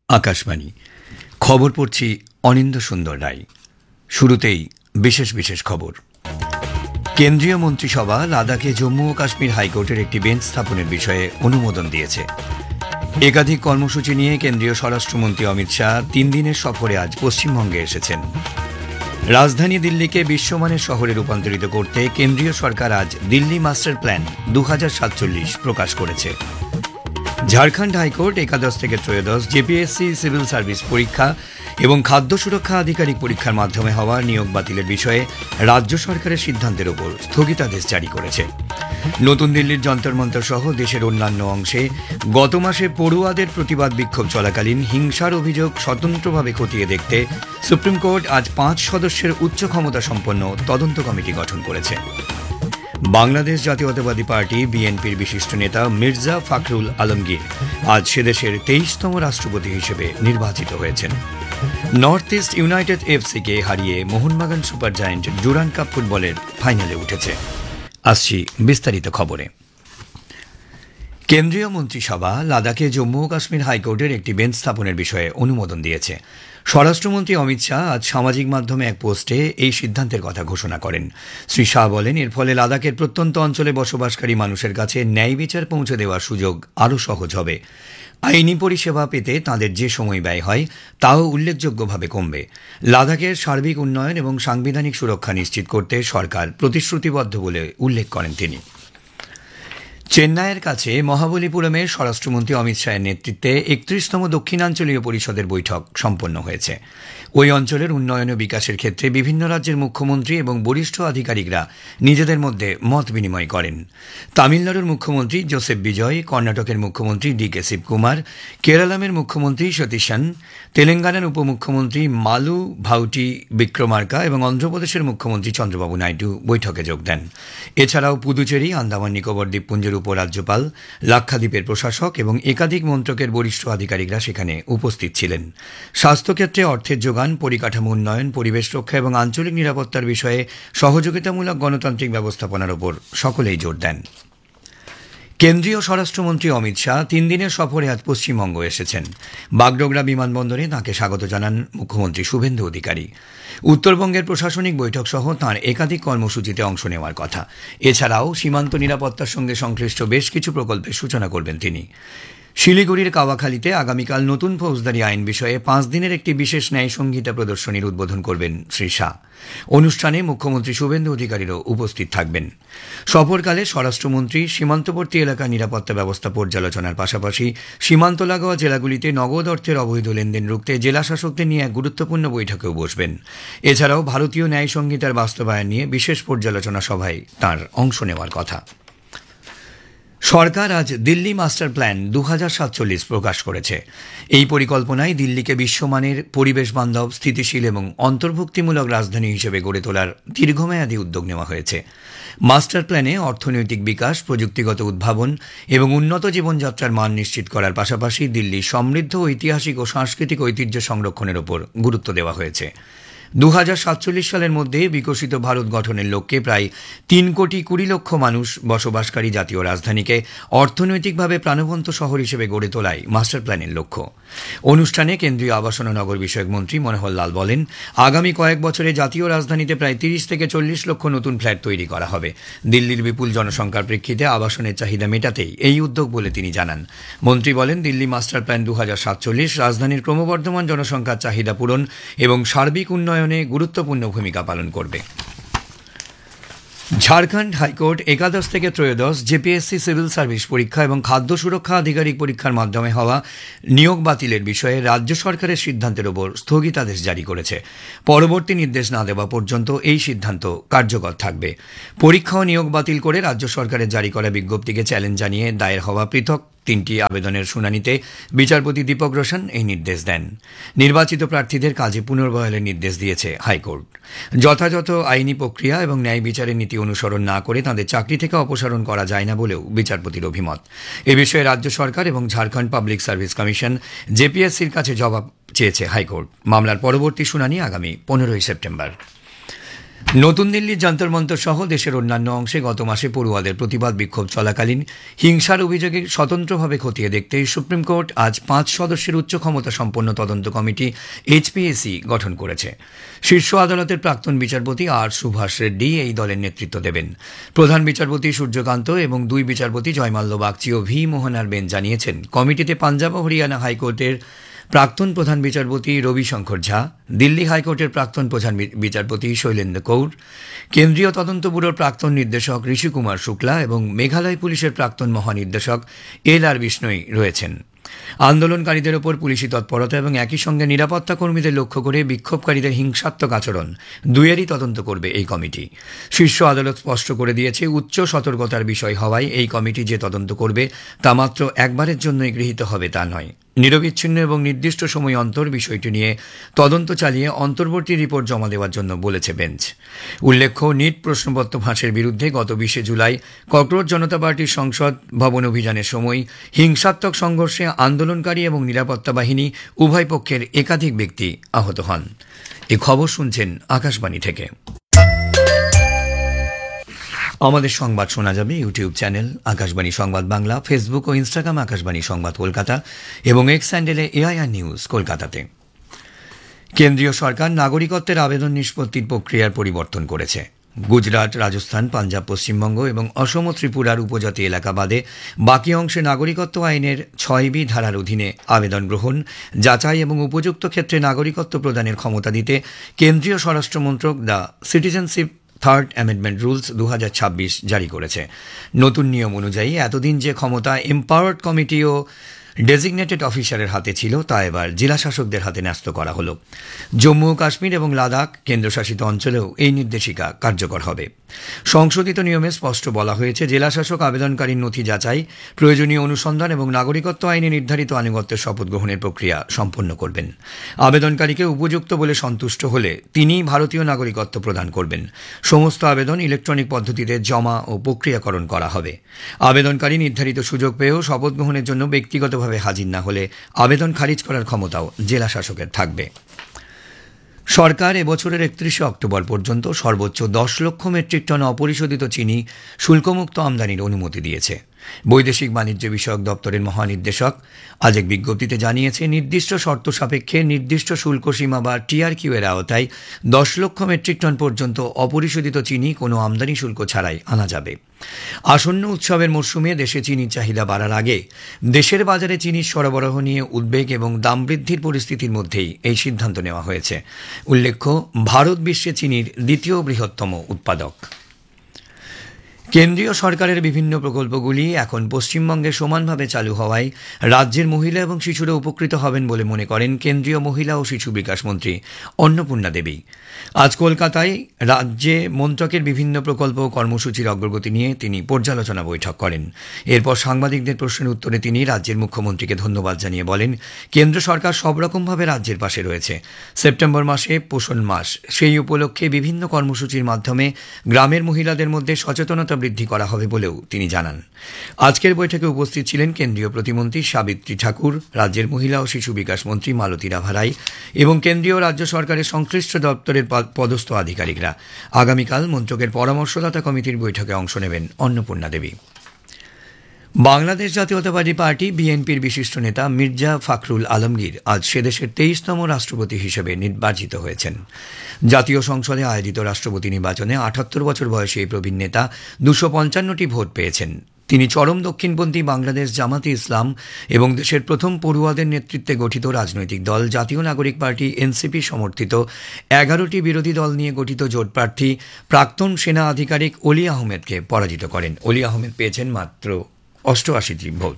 আকাশবাণী খবর পড়ছি অনিন্দ্য সুন্দর রায়। শুরুতেই বিশেষ বিশেষ খবর। কেন্দ্রীয় মন্ত্রিসভা লাদাখে জম্মু ও কাশ্মীর হাইকোর্টের একটি বেঞ্চ স্থাপনের বিষয়ে অনুমোদন দিয়েছে। একাধিক কর্মসূচি নিয়ে কেন্দ্রীয় স্বরাষ্ট্রমন্ত্রী অমিত শাহ ৩ দিনের সফরে আজ পশ্চিমবঙ্গে এসেছেন। রাজধানী দিল্লিকে বিশ্বমানের শহরে রূপান্তরিত করতে কেন্দ্রীয় সরকার আজ দিল্লি মাস্টার প্ল্যান ২০৪৭ প্রকাশ করেছে। ঝাড়খণ্ড হাইকোর্ট একাদশ থেকে ত্রয়োদশ জেপিএসসি সিভিল সার্ভিস পরীক্ষা এবং খাদ্য সুরক্ষা আধিকারিক পরীক্ষার মাধ্যমে হওয়া নিয়োগ বাতিলের বিষয়ে রাজ্য সরকারের সিদ্ধান্তের ওপর স্থগিতাদেশ জারি করেছে। নতুন দিল্লির যন্তর মন্তর সহ দেশের অন্যান্য অংশে গত মাসে পড়ুয়াদের প্রতিবাদ বিক্ষোভ চলাকালীন হিংসার অভিযোগ স্বতন্ত্রভাবে খতিয়ে দেখতে সুপ্রিম কোর্ট আজ ৫ সদস্যের উচ্চ ক্ষমতা সম্পন্ন তদন্ত কমিটি গঠন করেছে। বাংলাদেশ জাতীয়তাবাদী পার্টি বিএনপির বিশিষ্ট নেতা মির্জা ফখরুল আলমগীর আজ সেদেশের ২৩তম রাষ্ট্রপতি হিসেবে নির্বাচিত হয়েছেন। নর্থ ইস্ট ইউনাইটেড এফসিকে হারিয়ে Mohun Bagan super giant Durand cup ফুটবলের ফাইনালে উঠেছে। আসছি বিস্তারিত খবরে। কেন্দ্রীয় মন্ত্রিসভা লাদাখে জম্মু ও কাশ্মীর হাইকোর্টের একটি বেঞ্চ স্থাপনের বিষয়ে অনুমোদন দিয়েছে। স্বরাষ্ট্রমন্ত্রী অমিত শাহ আজ সামাজিক মাধ্যমে এক পোস্টে এই সিদ্ধান্তের কথা ঘোষণা করেন। শ্রী শাহ বলেন, এর ফলে লাদাখের প্রত্যন্ত অঞ্চলে বসবাসকারী মানুষের কাছে ন্যায় বিচার পৌঁছে দেওয়ার সুযোগ আরও সহজ হবে। আইনি পরিষেবা পেতে তাঁদের যে সময় ব্যয় হয় তাও উল্লেখযোগ্যভাবে কমবে। লাদাখের সার্বিক উন্নয়ন এবং সাংবিধানিক সুরক্ষা নিশ্চিত করতে সরকার প্রতিশ্রুতিবদ্ধ বলে উল্লেখ করেন তিনি। চেন্নাইয়ের কাছে মহাবলীপুরমে স্বরাষ্ট্রমন্ত্রী অমিত শাহের নেতৃত্বে ৩১তম দক্ষিণাঞ্চলীয় পরিষদের বৈঠক সম্পন্ন হয়েছে। ওই অঞ্চলের উন্নয়ন ও বিকাশের ক্ষেত্রে বিভিন্ন রাজ্যের মুখ্যমন্ত্রী এবং বরিষ্ঠ আধিকারিকরা নিজেদের মধ্যে মত বিনিময় করেন। তামিলনাড়ুর মুখ্যমন্ত্রী জোসেফ বিজয়, কর্ণাটকের মুখ্যমন্ত্রী ডিকে শিবকুমার, কেরালামের মুখ্যমন্ত্রী সতীশন, তেলেঙ্গানার উপমুখ্যমন্ত্রী মালু ভাউটি বিক্রমার্কা এবং অন্ধ্রপ্রদেশের মুখ্যমন্ত্রী চন্দ্রবাবু নাইডু বৈঠকে যোগ দেন। এছাড়াও পুদুচেরি, আন্দামান নিকোবর দ্বীপপুঞ্জের উপরাজ্যপাল, লাক্ষাদ্বীপের প্রশাসক এবং একাধিক মন্ত্রকের বরিষ্ঠ আধিকারিকরা সেখানে উপস্থিত ছিলেন। স্বাস্থ্যক্ষেত্রে অর্থের যোগান, পরিকাঠামো উন্নয়ন, পরিবেশ রক্ষা এবং আঞ্চলিক নিরাপত্তার বিষয়ে সহযোগিতামূলক গণতান্ত্রিক ব্যবস্থাপনার ওপর সকলেই জোর দেন। কেন্দ্রীয় স্বরাষ্ট্রমন্ত্রী অমিত শাহ ৩ দিনের সফরে আজ পশ্চিমবঙ্গ এসেছেন। বাগডোগরা বিমানবন্দরে তাঁকে স্বাগত জানান মুখ্যমন্ত্রী শুভেন্দু অধিকারী। উত্তরবঙ্গের প্রশাসনিক বৈঠক সহ তাঁর একাধিক কর্মসূচিতে অংশ নেওয়ার কথা। এছাড়াও সীমান্ত নিরাপত্তার সঙ্গে সংশ্লিষ্ট বেশ কিছু প্রকল্পের সূচনা করবেন তিনি। শিলিগুড়ির কাওয়াখালীতে আগামীকাল নতুন ফৌজদারি আইন বিষয়ে ৫ দিনের একটি বিশেষ ন্যায় সংহিতা প্রদর্শনীর উদ্বোধন করবেন শ্রী শাহ। অনুষ্ঠানে মুখ্যমন্ত্রী শুভেন্দু অধিকারীরও উপস্থিত থাকবেন। সফরকালে স্বরাষ্ট্রমন্ত্রী সীমান্তবর্তী এলাকার নিরাপত্তা ব্যবস্থা পর্যালোচনার পাশাপাশি সীমান্ত লাগোয়া জেলাগুলিতে নগদ অর্থের অবৈধ লেনদেন রুখতে জেলা শাসকদের নিয়ে এক গুরুত্বপূর্ণ বৈঠকেও বসবেন। এছাড়াও ভারতীয় ন্যায় সংহিতার বাস্তবায়ন নিয়ে বিশেষ পর্যালোচনা সভায় তাঁর অংশ নেওয়ার কথা। সরকার আজ দিল্লি মাস্টার প্ল্যান ২০৪৭ প্রকাশ করেছে। এই পরিকল্পনায় দিল্লিকে বিশ্বমানের, পরিবেশ বান্ধব, স্থিতিশীল এবং অন্তর্ভুক্তিমূলক রাজধানী হিসেবে গড়ে তোলার দীর্ঘমেয়াদী উদ্যোগ নেওয়া হয়েছে। মাস্টার প্ল্যানে অর্থনৈতিক বিকাশ, প্রযুক্তিগত উদ্ভাবন এবং উন্নত জীবনযাত্রার মান নিশ্চিত করার পাশাপাশি দিল্লির সমৃদ্ধ ঐতিহাসিক ও সাংস্কৃতিক ঐতিহ্য সংরক্ষণের ওপর গুরুত্ব দেওয়া হয়েছে। ২০৪৭ সালের মধ্যে বিকশিত ভারত গঠনের লক্ষ্যে প্রায় ৩,২০,০০,০০০ মানুষ বসবাসকারী জাতীয় রাজধানীকে অর্থনৈতিকভাবে প্রাণবন্ত শহর হিসেবে গড়ে তোলাই মাস্টার প্ল্যানের লক্ষ্য। অনুষ্ঠানে কেন্দ্রীয় আবাসন ও নগর বিষয়ক মন্ত্রী মনোহর লাল বলেন, আগামী কয়েক বছরে জাতীয় রাজধানীতে প্রায় ৩০ থেকে ৪০ লক্ষ নতুন ফ্ল্যাট তৈরি করা হবে। দিল্লির বিপুল জনসংখ্যার প্রেক্ষিতে আবাসনের চাহিদা মেটাতেই এই উদ্যোগ বলে তিনি জানান। মন্ত্রী বলেন, দিল্লি মাস্টার প্ল্যান ২০৪৭ রাজধানীর ক্রমবর্ধমান জনসংখ্যার চাহিদা পূরণ এবং সার্বিক উন্নয়নে গুরুত্বপূর্ণ ভূমিকা পালন করবে। ঝাড়খণ্ড হাইকোর্ট একাদশ থেকে ত্রয়োদশ জেপিএসসি সিভিল সার্ভিস পরীক্ষা এবং খাদ্য সুরক্ষা আধিকারিক পরীক্ষার মাধ্যমে হওয়া নিয়োগ বাতিলের বিষয়ে রাজ্য সরকারের সিদ্ধান্তের ওপর স্থগিতাদেশ জারি করেছে। পরবর্তী নির্দেশ না দেওয়া পর্যন্ত এই সিদ্ধান্ত কার্যকর থাকবে। পরীক্ষা ও নিয়োগ বাতিল করে রাজ্য সরকারের জারি করা বিজ্ঞপ্তিকে চ্যালেঞ্জ জানিয়ে দায়ের হওয়া পৃথক ৩টি আবেদনের শুনানিতে বিচারপতি দীপক রোশন এই নির্দেশ দেন। নির্বাচিত প্রার্থীদের কাজে পুনর্বহালের নির্দেশ দিয়েছে হাইকোর্ট। যথাযথ আইনি প্রক্রিয়া এবং ন্যায় বিচারের নীতি অনুসরণ না করে তাঁদের চাকরি থেকে অপসারণ করা যায় না বলেও বিচারপতির অভিমত। এ বিষয়ে রাজ্য সরকার এবং ঝাড়খণ্ড পাবলিক সার্ভিস কমিশন জেপিএসসির কাছে জবাব চেয়েছে হাইকোর্ট। মামলার পরবর্তী শুনানি আগামী ১৫ সেপ্টেম্বর। নতুন দিল্লির যন্তর মন্তর সহ দেশের অন্যান্য অংশে গত মাসে পড়ুয়াদের প্রতিবাদ বিক্ষোভ চলাকালীন হিংসার অভিযোগে স্বতন্ত্রভাবে খতিয়ে দেখতে সুপ্রিম কোর্ট আজ 5 সদস্যের উচ্চ ক্ষমতা সম্পন্ন তদন্ত কমিটি এইচপিএসি গঠন করেছে। শীর্ষ আদালতের প্রাক্তন বিচারপতি আর সুভাষ রেড্ডি এই দলের নেতৃত্ব দেবেন। প্রধান বিচারপতি সূর্যকান্ত এবং 2 বিচারপতি জয়মাল্য বাগচি ও ভি মোহনার বেঞ্চ জানিয়েছেন, কমিটিতে পাঞ্জাব ও হরিয়ানা হাইকোর্টের প্রাক্তন প্রধান বিচারপতি রবিশঙ্কর ঝা, দিল্লি হাইকোর্টের প্রাক্তন প্রধান বিচারপতি শৈলেন্দ্র কৌর, কেন্দ্রীয় তদন্ত ব্যুরোর প্রাক্তন নির্দেশক ঋষি কুমার শুক্লা এবং মেঘালয় পুলিশের প্রাক্তন মহানির্দেশক এল.আর. বিষ্ণই রয়েছেন। আন্দোলনকারীদের ওপর পুলিশি তৎপরতা এবং একই সঙ্গে নিরাপত্তা কর্মীদের লক্ষ্য করে বিক্ষোভকারীদের হিংসাত্মক আচরণ দুয়েরই তদন্ত করবে এই কমিটি। শীর্ষ আদালত স্পষ্ট করে দিয়েছে, উচ্চ সতর্কতার বিষয় হওয়ায় এই কমিটি যে তদন্ত করবে তা মাত্র একবারের জন্যই গৃহীত হবে তা নয়। নিরবিচ্ছিন্ন এবং নির্দিষ্ট সময় অন্তর বিষয়টি নিয়ে তদন্ত চালিয়ে অন্তর্বর্তী রিপোর্ট জমা দেওয়ার জন্য বলেছে বেঞ্চ। উল্লেখ্য, নিট প্রশ্নপত্র ফাঁসের বিরুদ্ধে গত 20 জুলাই ককরোচ জনতা পার্টির সংসদ ভবন অভিযানের সময় হিংসাত্মক সংঘর্ষে আন্দোলনকারী এবং নিরাপত্তা বাহিনী উভয় পক্ষের একাধিক ব্যক্তি আহত হন। এ খবর শুনছেন আকাশবাণী থেকে। আমাদের সংবাদ শোনা যাবে ইউটিউব চ্যানেল আকাশবাণী সংবাদ বাংলা, ফেসবুক ও ইনস্টাগ্রাম আকাশবাণী সংবাদ কলকাতা এবং এক্স হ্যান্ডেলে এআইআর নিউজ কলকাতাতে। কেন্দ্রীয় সরকার নাগরিকত্বের আবেদন নিষ্পত্তির প্রক্রিয়ার পরিবর্তন করেছে। গুজরাট, রাজস্থান, পাঞ্জাব, পশ্চিমবঙ্গ এবং অসম ও ত্রিপুরার উপজাতি এলাকা বাদে বাকি অংশে নাগরিকত্ব আইনের 6B ধারার অধীনে আবেদন গ্রহণ, যাচাই এবং উপযুক্ত ক্ষেত্রে নাগরিকত্ব প্রদানের ক্ষমতা দিতে কেন্দ্রীয় স্বরাষ্ট্র মন্ত্রক the citizenship third amendment rules 2026 জারি করেছে। নতুন নিয়ম অনুযায়ী এতদিন যে ক্ষমতা এম্পাওয়ার্ড কমিটি ও ডেজিগনেটেড অফিসারের হাতে ছিল তা এবার জেলাশাসকদের হাতে ন্যস্ত করা হলো। জম্মু ও কাশ্মীর এবং লাদাখ কেন্দ্রশাসিত অঞ্চলেও এই নির্দেশিকা কার্যকর হবে। সংশোধিত নিয়মে স্পষ্ট বলা হয়েছে, জেলাশাসক আবেদনকারীর নথি যাচাই, প্রয়োজনীয় অনুসন্ধান এবং নাগরিকত্ব আইনে নির্ধারিত আনুগত্যের শপথ গ্রহণের প্রক্রিয়া সম্পন্ন করবেন। আবেদনকারীকে উপযুক্ত বলে সন্তুষ্ট হলে তিনিই ভারতীয় নাগরিকত্ব প্রদান করবেন। সমস্ত আবেদন ইলেকট্রনিক পদ্ধতিতে জমা ও প্রক্রিয়াকরণ করা হবে। আবেদনকারী নির্ধারিত সুযোগ পেয়েও শপথ গ্রহণের জন্য ব্যক্তিগতভাবে হাজির না হলে আবেদন খারিজ করার ক্ষমতাও জেলা শাসকের থাকবে। সরকার এবছরের 31 অক্টোবর পর্যন্ত সর্বোচ্চ 10 লক্ষ মেট্রিক টন অপরিশোধিত চিনি শুল্কমুক্ত আমদানির অনুমতি দিয়েছে। বৈদেশিক বাণিজ্য বিষয়ক দপ্তরের মহানির্দেশক আজ এক বিজ্ঞপ্তিতে জানিয়েছে, নির্দিষ্ট শর্ত সাপেক্ষে নির্দিষ্ট শুল্ক সীমা বা টিআরকিউ এর আওতায় 10 লক্ষ মেট্রিক টন পর্যন্ত অপরিশোধিত চিনি কোনো আমদানি শুল্ক ছাড়াই আনা যাবে। আসন্ন উৎসবের মরশুমে দেশে চিনির চাহিদা বাড়ার আগে দেশের বাজারে চিনির সরবরাহ নিয়ে উদ্বেগ এবং দাম বৃদ্ধির পরিস্থিতির মধ্যেই এই সিদ্ধান্ত নেওয়া হয়েছে। উল্লেখ্য, ভারত বিশ্বে চিনির দ্বিতীয় বৃহত্তম উৎপাদক। কেন্দ্রীয় সরকারের বিভিন্ন প্রকল্পগুলি এখন পশ্চিমবঙ্গে সমানভাবে চালু হওয়ায় রাজ্যের মহিলা এবং শিশুরা উপকৃত হবেন বলে মনে করেন কেন্দ্রীয় মহিলা ও শিশু বিকাশ মন্ত্রী অন্নপূর্ণা দেবী। আজ কলকাতায় রাজ্যে মন্ত্রকের বিভিন্ন প্রকল্প ও কর্মসূচির অগ্রগতি নিয়ে তিনি পর্যালোচনা বৈঠক করেন। এরপর সাংবাদিকদের প্রশ্নের উত্তরে তিনি রাজ্যের মুখ্যমন্ত্রীকে ধন্যবাদ জানিয়ে বলেন, কেন্দ্র সরকার সব রকমভাবে রাজ্যের পাশে রয়েছে। সেপ্টেম্বর মাসে পোষণ মাস, সেই উপলক্ষে বিভিন্ন কর্মসূচির মাধ্যমে গ্রামের মহিলাদের মধ্যে সচেতনতা বৃদ্ধি করা হবে বলেও তিনি জানান। আজকের বৈঠকে উপস্থিত ছিলেন কেন্দ্রীয় প্রতিমন্ত্রী সাবিত্রী ঠাকুর, রাজ্যের মহিলা ও শিশু বিকাশ মন্ত্রী মালতী রাভা রায় এবং কেন্দ্রীয় রাজ্য সরকারের সংশ্লিষ্ট দপ্তরের পদস্থ আধিকারিকরা। আগামীকাল মন্ত্রকের পরামর্শদাতা কমিটির বৈঠকে অংশ নেবেন অন্নপূর্ণা দেবী। বাংলাদেশ জাতীয়তাবাদী পার্টি বিএনপির বিশিষ্ট নেতা মির্জা ফখরুল আলমগীর আজ সেদেশের 23তম রাষ্ট্রপতি হিসেবে নির্বাচিত হয়েছেন। জাতীয় সংসদে আয়োজিত রাষ্ট্রপতি নির্বাচনে 78 বছর বয়সী এই প্রবীণ নেতা 255টি ভোট পেয়েছেন। তিনি চরম দক্ষিণপন্থী বাংলাদেশ জামাতে ইসলাম এবং দেশের প্রথম পড়ুয়াদের নেতৃত্বে গঠিত রাজনৈতিক দল জাতীয় নাগরিক পার্টি এনসিপি সমর্থিত 11টি বিরোধী দল নিয়ে গঠিত জোট প্রার্থী প্রাক্তন সেনা আধিকারিক অলি আহমেদকে পরাজিত করেন। অলি আহমেদ পেয়েছেন মাত্র 88টি ভোট।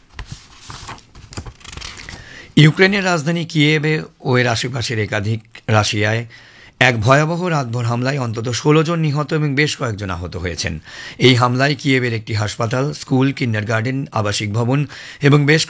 ইউক্রেনের রাজধানী কিয়েভে ও এর আশেপাশের একাধিক রাশিয়ায় এক ভয়াবহ রাতভর হামলায় অন্তত 16 জন নিহত এবং বেশ কয়েকজন আহত হয়েছেন। এই হামলায় কিয়েভের একটি হাসপাতাল, স্কুল, কিন্ডারগার্টেন, আবাসিক ভবন এবং বেশ